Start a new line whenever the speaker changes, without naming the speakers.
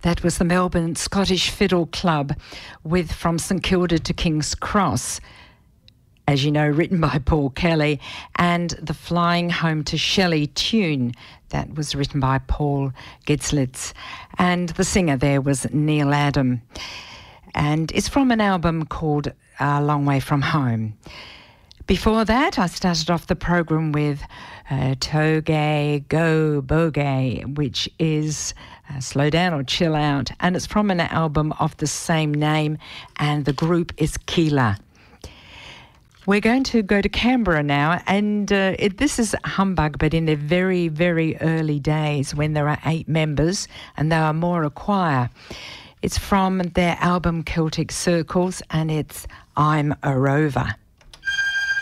That was the Melbourne Scottish Fiddle Club with From St Kilda to King's Cross, as you know, written by Paul Kelly, and the Flying Home to Shelley tune that was written by Paul Getzlitz, and the singer there was Neil Adam, and it's from an album called A Long Way From Home. Before that, I started off the program with Togay Go Bogay, which is Slow Down or Chill Out, and it's from an album of the same name, and the group is Keela. We're going to go to Canberra now, and this is Humbug, but in their very, very early days when there are 8 members and they are more a choir. It's from their album Celtic Circles, and it's I'm a Rover.